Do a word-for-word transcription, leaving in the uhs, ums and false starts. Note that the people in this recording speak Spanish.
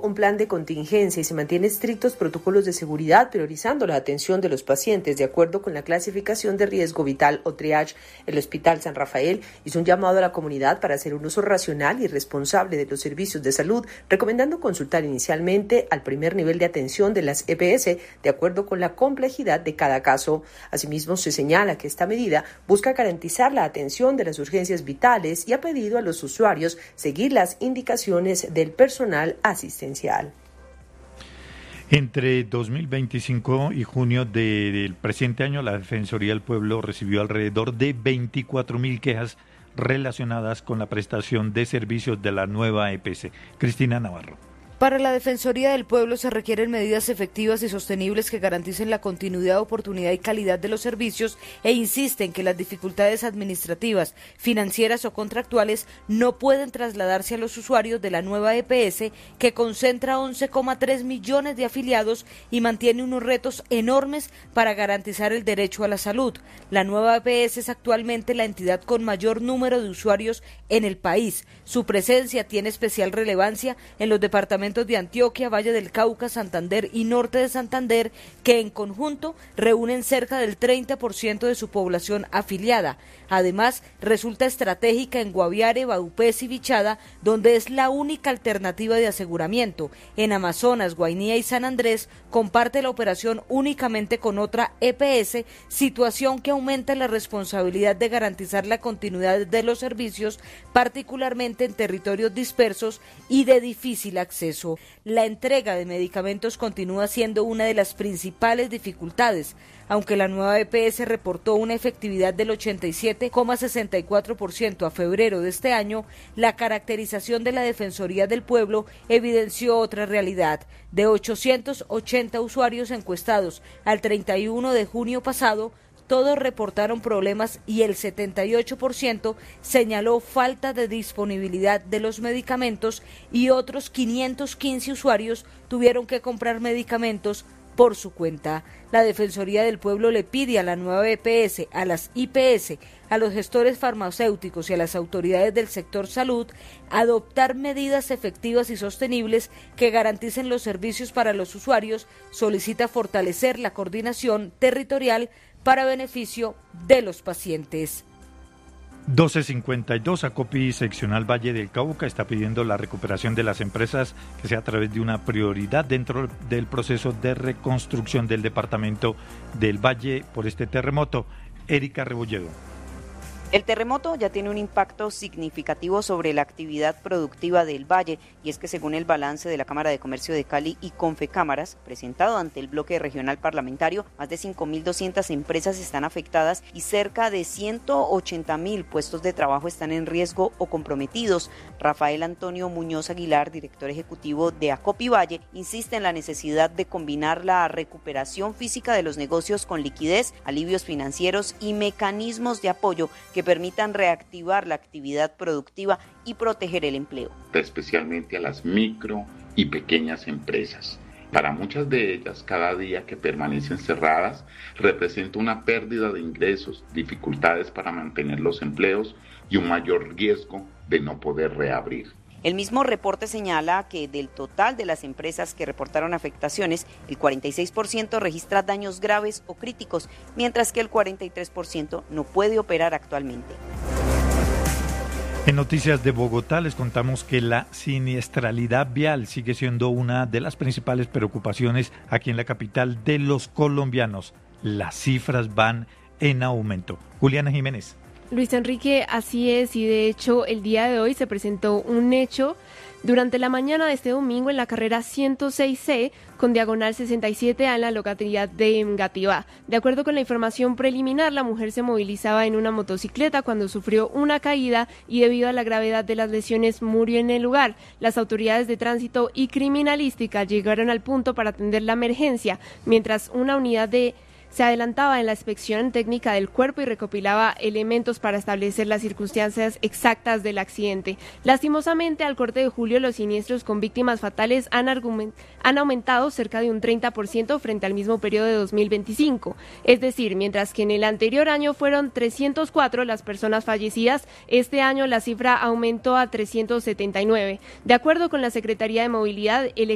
un plan de contingencia y se mantiene estrictos protocolos de seguridad, priorizando la atención de los pacientes de acuerdo con la clasificación de riesgo vital o triage. El Hospital San Rafael hizo un llamado a la comunidad para hacer un uso racional y responsable de los servicios de salud, recomendando consultar inicialmente al primer nivel de atención de las E P S de acuerdo con la complejidad de cada caso. Asimismo, se señala que esta medida busca garantizar la atención de las urgencias vitales y ha pedido a los usuarios seguir las indicaciones del personal asistencial. Entre dos mil veinticinco y junio del presente año, la Defensoría del Pueblo recibió alrededor de veinticuatro mil quejas relacionadas con la prestación de servicios de la nueva E P S. Cristina Navarro. Para la Defensoría del Pueblo se requieren medidas efectivas y sostenibles que garanticen la continuidad, oportunidad y calidad de los servicios e insisten que las dificultades administrativas, financieras o contractuales no pueden trasladarse a los usuarios de la nueva E P S, que concentra once coma tres millones de afiliados y mantiene unos retos enormes para garantizar el derecho a la salud. La nueva E P S es actualmente la entidad con mayor número de usuarios en el país. Su presencia tiene especial relevancia en los departamentos de Antioquia, Valle del Cauca, Santander y Norte de Santander, que en conjunto reúnen cerca del treinta por ciento de su población afiliada. Además, resulta estratégica en Guaviare, Baupés y Vichada, donde es la única alternativa de aseguramiento. En Amazonas, Guainía y San Andrés comparte la operación únicamente con otra E P S, situación que aumenta la responsabilidad de garantizar la continuidad de los servicios, particularmente en territorios dispersos y de difícil acceso. La entrega de medicamentos continúa siendo una de las principales dificultades. Aunque la nueva E P S reportó una efectividad del ochenta y siete coma sesenta y cuatro por ciento a febrero de este año, la caracterización de la Defensoría del Pueblo evidenció otra realidad. De ochocientos ochenta usuarios encuestados al treinta y uno de junio pasado, todos reportaron problemas y el setenta y ocho por ciento señaló falta de disponibilidad de los medicamentos y otros quinientos quince usuarios tuvieron que comprar medicamentos por su cuenta. La Defensoría del Pueblo le pide a la nueva E P S, a las I P S, a los gestores farmacéuticos y a las autoridades del sector salud adoptar medidas efectivas y sostenibles que garanticen los servicios para los usuarios. Solicita fortalecer la coordinación territorial para beneficio de los pacientes. doce cincuenta y dos, Acopi Seccional Valle del Cauca está pidiendo la recuperación de las empresas que sea a través de una prioridad dentro del proceso de reconstrucción del departamento del Valle por este terremoto. Erika Rebolledo. El terremoto ya tiene un impacto significativo sobre la actividad productiva del Valle, y es que según el balance de la Cámara de Comercio de Cali y Confecámaras, presentado ante el bloque regional parlamentario, más de cinco mil doscientas empresas están afectadas y cerca de ciento ochenta mil puestos de trabajo están en riesgo o comprometidos. Rafael Antonio Muñoz Aguilar, director ejecutivo de Acopi Valle, insiste en la necesidad de combinar la recuperación física de los negocios con liquidez, alivios financieros y mecanismos de apoyo que permitan reactivar la actividad productiva y proteger el empleo. Especialmente a las micro y pequeñas empresas. Para muchas de ellas, cada día que permanecen cerradas representa una pérdida de ingresos, dificultades para mantener los empleos y un mayor riesgo de no poder reabrir. El mismo reporte señala que del total de las empresas que reportaron afectaciones, el cuarenta y seis por ciento registra daños graves o críticos, mientras que el cuarenta y tres por ciento no puede operar actualmente. En Noticias de Bogotá les contamos que la siniestralidad vial sigue siendo una de las principales preocupaciones aquí en la capital de los colombianos. Las cifras van en aumento. Juliana Jiménez. Luis Enrique, así es, y de hecho el día de hoy se presentó un hecho durante la mañana de este domingo en la carrera ciento seis ce con diagonal sesenta y siete a en la localidad de Engativá. De acuerdo con la información preliminar, la mujer se movilizaba en una motocicleta cuando sufrió una caída y debido a la gravedad de las lesiones murió en el lugar. Las autoridades de tránsito y criminalística llegaron al punto para atender la emergencia, mientras una unidad de se adelantaba en la inspección técnica del cuerpo y recopilaba elementos para establecer las circunstancias exactas del accidente. Lastimosamente, al corte de julio, los siniestros con víctimas fatales han, argument- han aumentado cerca de un treinta por ciento frente al mismo periodo de dos mil veinticinco. Es decir, mientras que en el anterior año fueron trescientas cuatro las personas fallecidas, este año la cifra aumentó a trescientas setenta y nueve. De acuerdo con la Secretaría de Movilidad, el